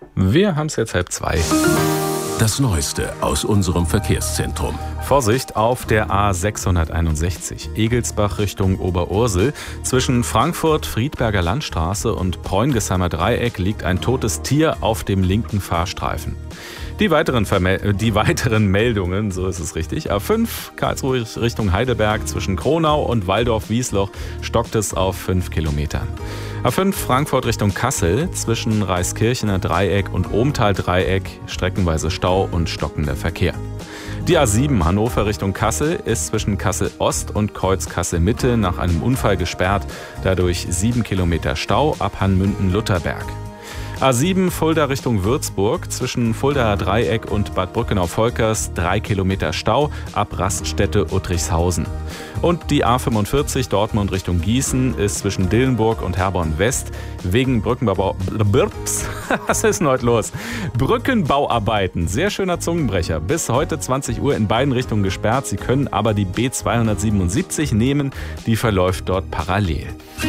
Wir haben es jetzt 1:30. Das Neueste aus unserem Verkehrszentrum. Vorsicht auf der A661, Egelsbach Richtung Oberursel. Zwischen Frankfurt, Friedberger Landstraße und Preungesheimer Dreieck liegt ein totes Tier auf dem linken Fahrstreifen. Die weiteren Meldungen, so ist es richtig. A5 Karlsruhe Richtung Heidelberg, zwischen Kronau und Waldorf-Wiesloch stockt es auf 5 Kilometern. A5 Frankfurt Richtung Kassel, zwischen Reiskirchener Dreieck und Ohmtal Dreieck streckenweise Stau und stockender Verkehr. Die A7 Hannover Richtung Kassel ist zwischen Kassel Ost und Kreuz Kassel Mitte nach einem Unfall gesperrt, dadurch 7 Kilometer Stau ab Hanmünden-Lutherberg. A7 Fulda Richtung Würzburg, zwischen Fuldaer Dreieck und Bad Brückenau-Volkers 3 Kilometer Stau ab Raststätte Uttrichshausen. Und die A45 Dortmund Richtung Gießen ist zwischen Dillenburg und Herborn West wegen Was ist denn heute los? Brückenbauarbeiten. Sehr schöner Zungenbrecher. Bis heute 20 Uhr in beiden Richtungen gesperrt. Sie können aber die B277 nehmen. Die verläuft dort parallel.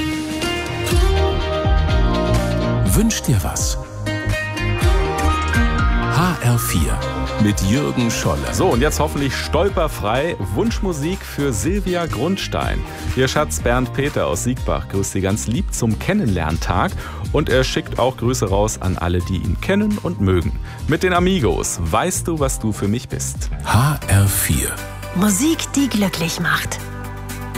Wünsch dir was. HR4 mit Jürgen Scholle. So, und jetzt hoffentlich stolperfrei Wunschmusik für Silvia Grundstein. Ihr Schatz Bernd Peter aus Siegbach grüßt Sie ganz lieb zum Kennenlerntag. Und er schickt auch Grüße raus an alle, die ihn kennen und mögen. Mit den Amigos. Weißt du, was du für mich bist? HR4. Musik, die glücklich macht.